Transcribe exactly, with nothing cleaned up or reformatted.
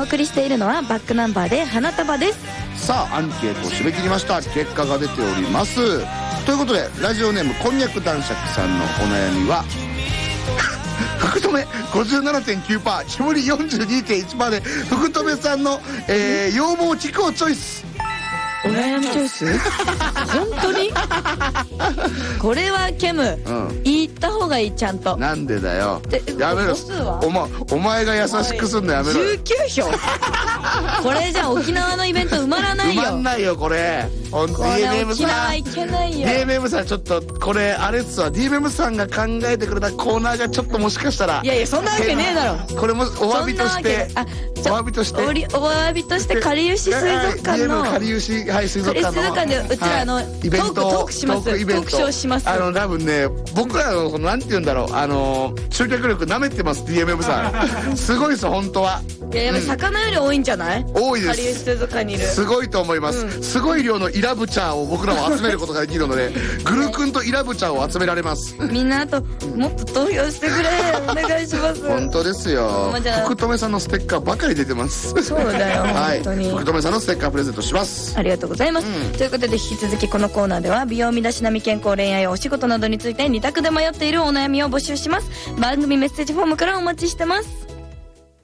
送りしているのはバックナンバーで花束です。 さあアンケートを締め切りました。結果が出ております。ということでラジオネームこんにゃく男爵さんのお悩みは福留 ごじゅうななてんきゅうパーセント 煙 よんじゅうにてんいちパーセント で福留さんの、えー、要望聞くをチョイス。 お悩みチョイス本当にこれはケム、うん、言った方がいい。ちゃんとなんでだよ。やめろ。お, ま、お前が優しくすんのやめろよ。 じゅうきゅうひょうこれじゃ沖縄のイベント埋まらないよ。 埋まんないよこれ。ほんと ディーエムエム さん、 沖縄行けないよ。 ディーエムエム さんちょっとこれあれっすわ。 ディーエムエム さんが考えてくれたコーナーがちょっともしかしたら、 いやいやそんなわけねえだろ。 これもお詫びとしてあお詫びとしてお詫びとしてかりゆし水族館のかりゆし、はい、水族館の水族館でうちらあの、はい、イベントトークします。トークイベント、トークショーします。 あの多分ね僕らのなんて言うんだろう、あの集客力なめてます ディーエムエム さんすごいです本当は。 いややっぱ魚より多いんじゃない？ 多いです。 かりゆし水族館にいる。 すごいと思います、うん、すごい量のイラブチャーを僕らも集めることができるのでグルクンとイラブチャーを集められます。 みんなあともっと投票してくれお願いします。 本当ですよ。福留さんのステッカーばかり出てます。 そうだよ、はい、本当に福留さんのステッカープレゼントします。 ありがとうございます、うん、ということで引き続きこのコーナーでは美容身だしなみ健康恋愛お仕事などについて二択で迷っているお悩みを募集します。番組メッセージフォームからお待ちしてます。